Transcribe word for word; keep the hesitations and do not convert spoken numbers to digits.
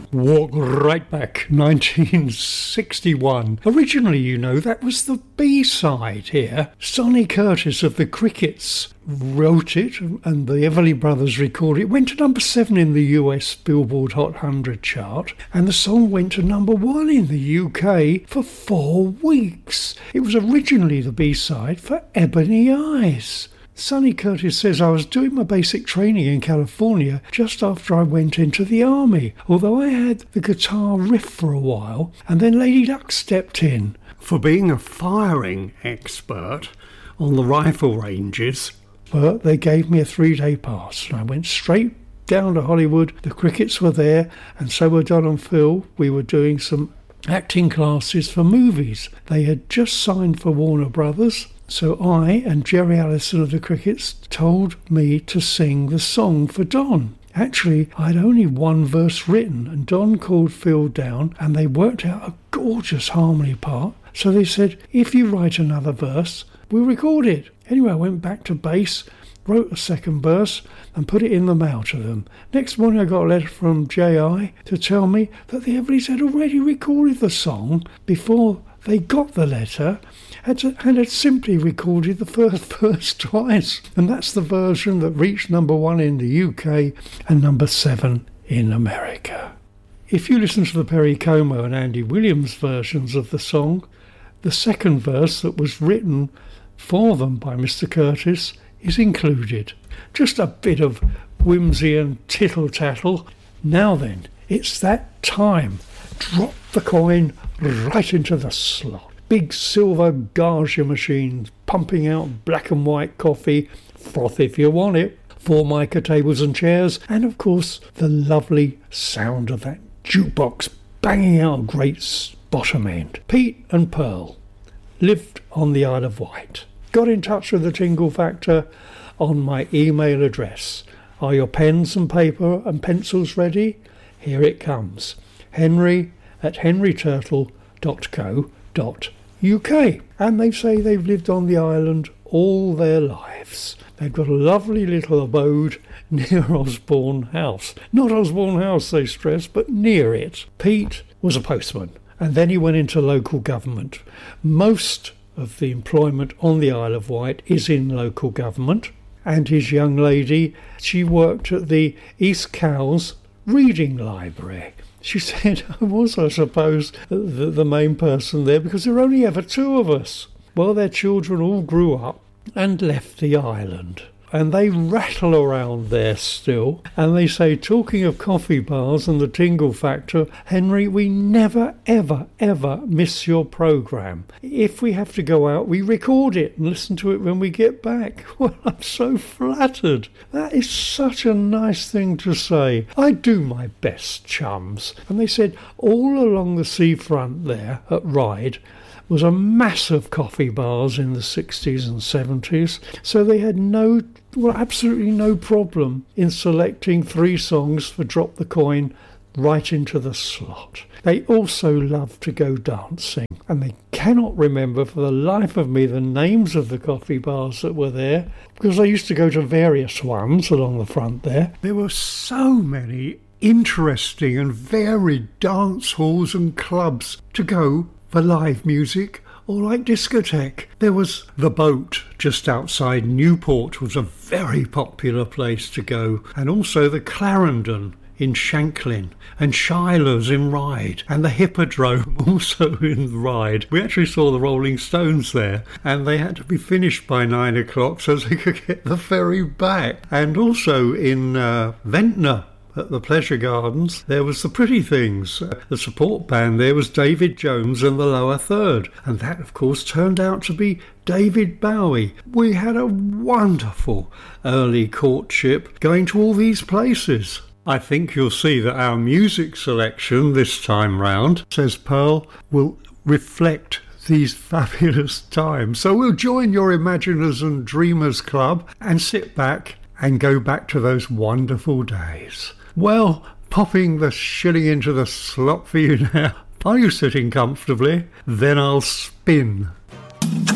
Walk Right Back, nineteen sixty-one. Originally, you know, that was the B-side here. Sonny Curtis of the Crickets wrote it, and the Everly Brothers recorded it. It went to number seven in the U S Billboard Hot one hundred chart, and the song went to number one in the U K for four weeks. It was originally the B-side for Ebony Eyes. Sonny Curtis says, I was doing my basic training in California just after I went into the army, although I had the guitar riff for a while, and then Lady Luck stepped in. For being a firing expert on the rifle ranges, but they gave me a three-day pass, and I went straight down to Hollywood. The Crickets were there, and so were Don and Phil. We were doing some acting classes for movies. They had just signed for Warner Brothers, so I and Jerry Allison of the Crickets told me to sing the song for Don. Actually, I had only one verse written, and Don called Phil down, and they worked out a gorgeous harmony part. So they said, if you write another verse, we'll record it. Anyway, I went back to bass, wrote a second verse, and put it in the mail to them. Next morning I got a letter from J I to tell me that the Everlys had already recorded the song before they got the letter, and had simply recorded the first verse twice. And that's the version that reached number one in the U K and number seven in America. If you listen to the Perry Como and Andy Williams versions of the song, the second verse that was written for them by Mister Curtis is included. Just a bit of whimsy and tittle-tattle. Now then, it's that time. Drop the coin right into the slot. Big silver Gauger machines pumping out black and white coffee, froth if you want it, four mica tables and chairs, and of course the lovely sound of that jukebox banging out a great bottom end. Pete and Pearl lived on the Isle of Wight. Got in touch with the Tingle Factor on my email address. Are your pens and paper and pencils ready? Here it comes. Henry at henry turtle dot co dot uk. And they say they've lived on the island all their lives. They've got a lovely little abode near Osborne House. Not Osborne House, they stress, but near it. Pete was a postman, and then he went into local government. Most of the employment on the Isle of Wight is in local government, and his young lady, she worked at the East Cowes Reading Library. She said, I was, I suppose, the, the main person there, because there were only ever two of us. Well, their children all grew up and left the island, and they rattle around there still. And they say, talking of coffee bars and the Tingle Factor, Henry, we never, ever, ever miss your programme. If we have to go out, we record it and listen to it when we get back. Well, I'm so flattered. That is such a nice thing to say. I do my best, chums. And they said, all along the seafront there at Ryde was a mass of coffee bars in the sixties and seventies, so they had no, well, absolutely no problem in selecting three songs for Drop the Coin right into the slot. They also loved to go dancing, and they cannot remember for the life of me the names of the coffee bars that were there, because I used to go to various ones along the front there. There were so many interesting and varied dance halls and clubs to go for live music, or like discotheque. There was the Boat just outside Newport, was a very popular place to go, and also the Clarendon in Shanklin, and Shiloh's in Ryde, and the Hippodrome also in Ryde. We actually saw the Rolling Stones there, and they had to be finished by nine o'clock so they could get the ferry back. And also in uh, Ventnor, at the Pleasure Gardens, there was the Pretty Things. The support band there was David Jones and the Lower Third, and that of course turned out to be David Bowie. We had a wonderful early courtship going to all these places. I think you'll see that our music selection this time round, says Pearl, will reflect these fabulous times. So we'll join your Imaginers and Dreamers Club and sit back and go back to those wonderful days. Well, popping the shilling into the slot for you now. Are you sitting comfortably? Then I'll spin.